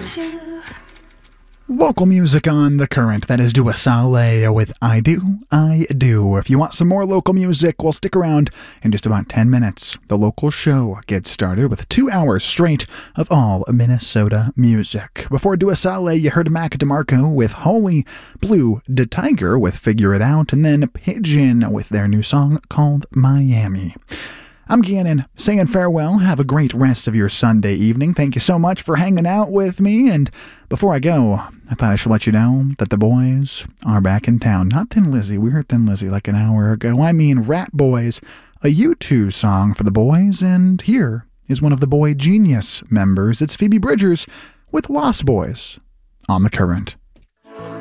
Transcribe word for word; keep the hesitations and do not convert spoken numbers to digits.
Local music on The Current. That is Dua Saleh with I Do, I Do. If you want some more local music, well, stick around. In just about ten minutes, the local show gets started with two hours straight of all Minnesota music. Before Dua Saleh, you heard Mac DeMarco with Holy, Blue de Tiger with Figure It Out, and then Pigeon with their new song called Miami. I'm Gannon, saying farewell. Have a great rest of your Sunday evening. Thank you so much for hanging out with me. And before I go, I thought I should let you know that the boys are back in town. Not Thin Lizzy. We heard Thin Lizzy like an hour ago. I mean Rat Boys, a U two song for the boys. And here is one of the Boy Genius members. It's Phoebe Bridgers with Lost Boys on The Current.